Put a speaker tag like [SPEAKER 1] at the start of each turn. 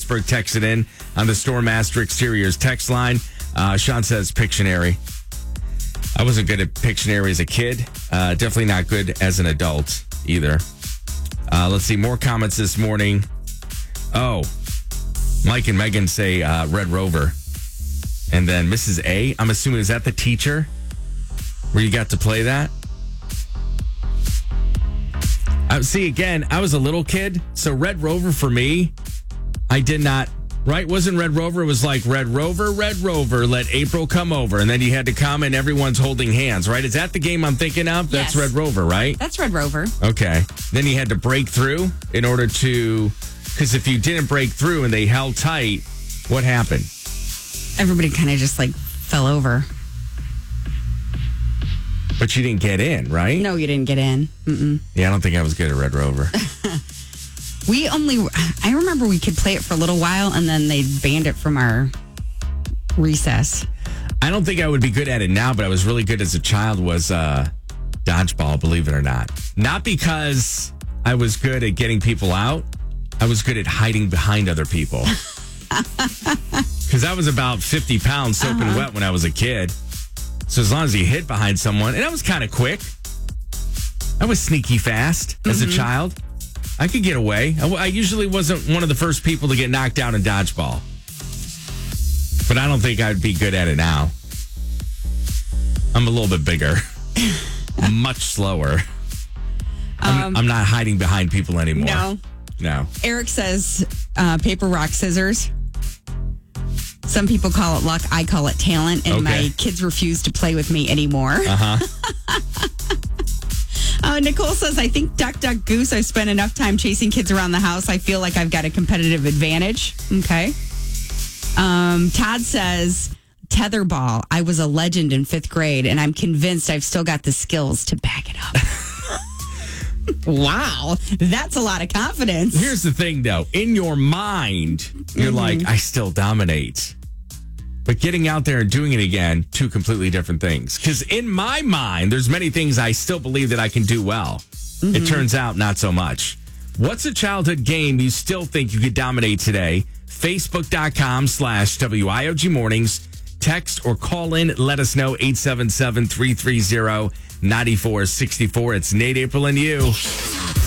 [SPEAKER 1] Pittsburgh texted in on the Stormmaster Exteriors text line. Sean says Pictionary. I wasn't good at Pictionary as a kid. Definitely not good as an adult either. Let's see. More comments this morning. Oh, Mike and Megan say Red Rover. And then Mrs. A, I'm assuming, is that the teacher where you got to play that? See, again, I was a little kid, so Red Rover for me, I did not, right? Wasn't Red Rover? It was like Red Rover, let April come over. And then you had to come and everyone's holding hands, right? Is that the game I'm thinking of?
[SPEAKER 2] Yes.
[SPEAKER 1] That's Red Rover, right?
[SPEAKER 2] That's Red Rover.
[SPEAKER 1] Okay. Then you had to break through in order to, because if you didn't break through and they held tight, what happened?
[SPEAKER 2] Everybody kind of just like fell over.
[SPEAKER 1] But you didn't get in, right?
[SPEAKER 2] No, you didn't get in. Mm-mm.
[SPEAKER 1] Yeah, I don't think I was good at Red Rover.
[SPEAKER 2] I remember we could play it for a little while and then they banned it from our recess.
[SPEAKER 1] I don't think I would be good at it now, but I was really good as a child was dodgeball, believe it or not. Not because I was good at getting people out. I was good at hiding behind other people. Because I was about 50 pounds soaking wet when I was a kid. So as long as you hid behind someone, and I was kind of quick. I was sneaky fast as a child. I could get away. I usually wasn't one of the first people to get knocked out in dodgeball. But I don't think I'd be good at it now. I'm a little bit bigger. Much slower. I'm not hiding behind people anymore. No.
[SPEAKER 2] Eric says paper, rock, scissors. Some people call it luck. I call it talent. And my kids refuse to play with me anymore. Nicole says, I think Duck, Duck, Goose. I've spent enough time chasing kids around the house. I feel like I've got a competitive advantage. Okay. Todd says, tetherball. I was a legend in 5th grade, and I'm convinced I've still got the skills to back it up. Wow, that's a lot of confidence.
[SPEAKER 1] Here's the thing, though. In your mind, you're like, I still dominate. But getting out there and doing it again, two completely different things. Because in my mind, there's many things I still believe that I can do well. It turns out not so much. What's a childhood game you still think you could dominate today? Facebook.com/WIOG Mornings. Text or call in. Let us know. 877-330-9464. It's Nate, April, and you.